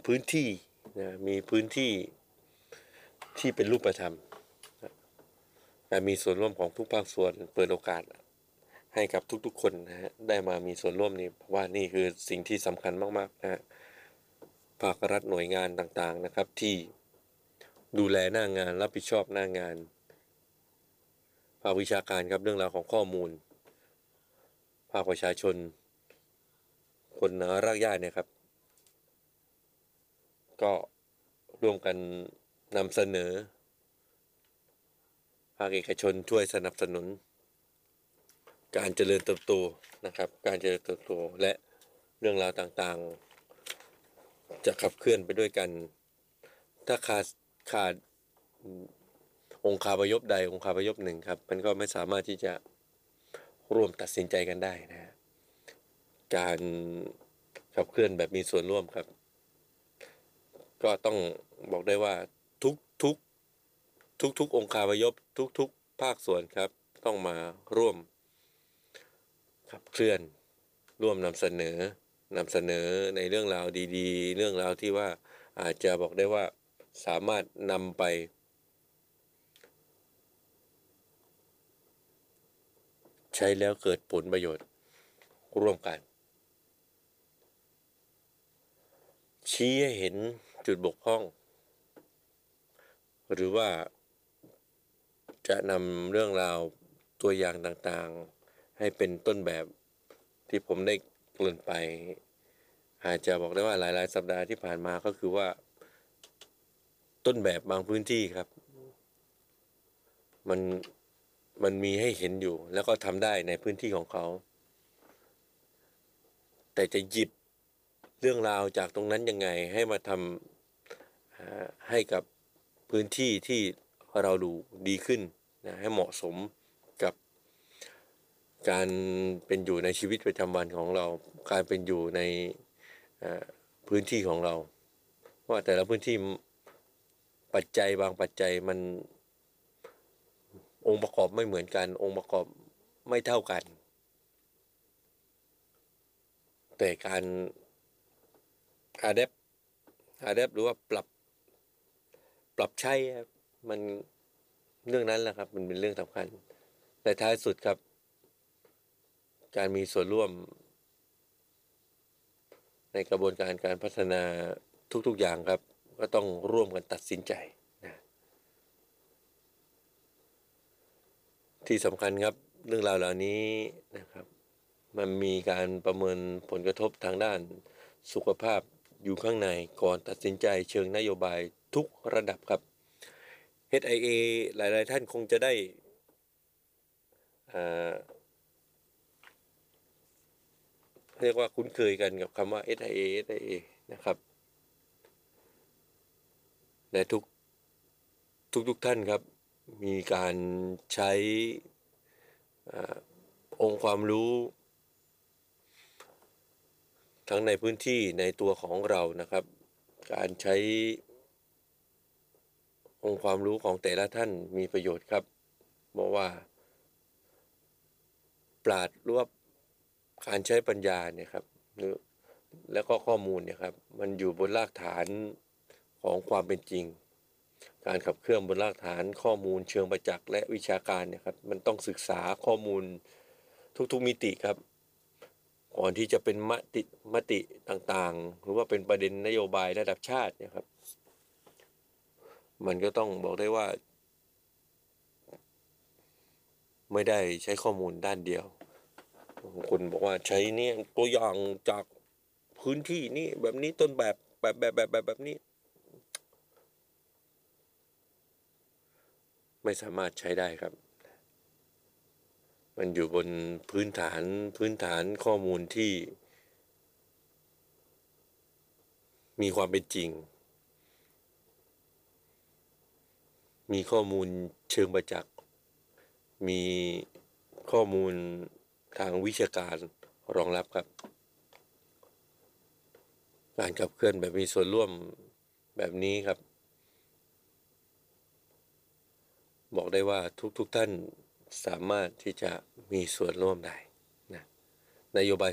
พื้นที่นะมีพื้นที่ที่เป็นรูปธรรมการมีส่วนร่วมของทุกภาคส่วนเปิดโอกาสให้กับทุกๆคนนะฮะได้มามีส่วนร่วมนี่เพราะว่านี่คือสิ่งที่สำคัญมากๆนะฮะภาครัฐหน่วยงานต่างๆนะครับที่ดูแลหน้างานรับผิดชอบหน้างานภาควิชาการครับเรื่องราวของข้อมูลภาคประชาชนคนรากหญ้าเนี่ยครับก็ร่วมกันนำเสนอภาคเอกชนช่วยสนับสนุนการเจริญเติบโตนะครับการเจริญเติบโตและเรื่องราวต่างๆจะขับเคลื่อนไปด้วยกันถ้าขาดองค์คาพยพใดองค์คาพยพหนึ่งครับมันก็ไม่สามารถที่จะร่วมตัดสินใจกันได้นะการขับเคลื่อนแบบมีส่วนร่วมครับก็ต้องบอกได้ว่าทุกทุกองค์คาพยพทุกภาคส่วนครับต้องมาร่วมขับเคลื่อนร่วมนำเสนอในเรื่องราวดีๆเรื่องราวที่ว่าอาจจะบอกได้ว่าสามารถนำไปใช้แล้วเกิดผลประโยชน์ร่วมกันชี้ให้เห็นจุดบกพร่องหรือว่าจะนำเรื่องราวตัวอย่างต่างๆให้เป็นต้นแบบที่ผมได้เกริ่นไปอาจจะบอกได้ว่าหลายๆสัปดาห์ที่ผ่านมาก็คือว่าต้นแบบบางพื้นที่ครับมันมันมีให้เห็นอยู่แล้วก็ทำได้ในพื้นที่ของเขาแต่จะหยิบเรื่องราวจากตรงนั้นยังไงให้มาทำให้กับพื้นที่ที่เราดูดีขึ้นนะให้เหมาะสมกับการเป็นอยู่ในชีวิตประจำวันของเราการเป็นอยู่ในพื้นที่ของเราว่าแต่ละพื้นที่ปัจจัยบางปัจจัยมันองค์ประกอบไม่เหมือนกันองค์ประกอบไม่เท่ากันแต่การอะแดปหรือว่าปรับใช้ครับมันเรื่องนั้นแหละครับมันเป็นเรื่องสำคัญแต่ท้ายสุดครับการมีส่วนร่วมในกระบวนการการพัฒนาทุกๆอย่างครับก็ต้องร่วมกันตัดสินใจนะที่สำคัญครับเรื่องราวเหล่านี้นะครับมันมีการประเมินผลกระทบทางด้านสุขภาพอยู่ข้างในก่อนตัดสินใจเชิงนโยบายทุกระดับครับ HIA หลายๆท่านคงจะได้เรียกว่าคุ้นเคยกันกับคำว่า SIA นะครับและทุกท่านครับมีการใช้องค์ความรู้ทั้งในพื้นที่ในตัวของเรานะครับการใช้องค์ความรู้ของแต่ละท่านมีประโยชน์ครับเพราะว่าปราดหรือว่าการใช้ปัญญาเนี่ยครับแล้วก็ข้อมูลเนี่ยครับมันอยู่บนรากฐานของความเป็นจริงการขับเคลื่อนบนรากฐานข้อมูลเชิงประจักษ์และวิชาการเนี่ยครับมันต้องศึกษาข้อมูลทุกมิติครับก่อนที่จะเป็นมติต่างๆหรือว่าเป็นประเด็นนโยบายระดับชาติเนี่ยครับมันก็ต้องบอกได้ว่าไม่ได้ใช้ข้อมูลด้านเดียวคนบอกว่าใช้เนี่ยตัวอย่างจากพื้นที่นี่แบบนี้ต้นแบบนี้ไม่สามารถใช้ได้ครับมันอยู่บนพื้นฐานข้อมูลที่มีความเป็นจริงมีข้อมูลเชิงประจักษ์มีข้อมูลทางวิชาการรองรับครับการขับเคลื่อนแบบมีส่วนร่วมแบบนี้ครับบอกได้ว่าทุกท่านสามารถที่จะมีส่วนร่วมได้นะนโยบาย